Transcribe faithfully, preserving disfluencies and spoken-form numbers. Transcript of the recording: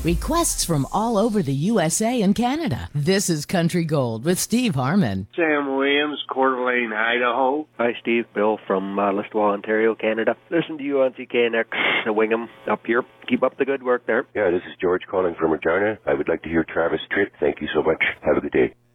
Requests from all over the U S A and Canada. This is Country Gold with Steve Harmon. Sam Williams, Coeur d'Alene, Idaho. Hi, Steve. Bill from uh, Listowel, Ontario, Canada. Listen to you on C K N X, Wingham, up here. Keep up the good work there. Yeah, this is George calling from Regina. I would like to hear Travis Tritt. Thank you so much. Have a good day.